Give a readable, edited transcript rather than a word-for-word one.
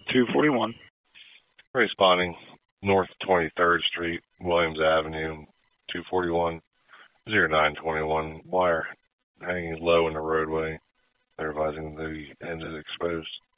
241. Responding North 23rd Street, Williams Avenue, 241, 0921. Wire hanging low in the roadway. They're advising the end is exposed.